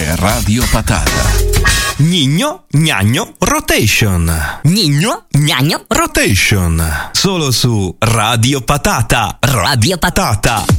è Radio Patata. Gnigno, gnagno, rotation. Gnigno, gnagno, Rotation. Solo su Radio Patata. Radio Patata.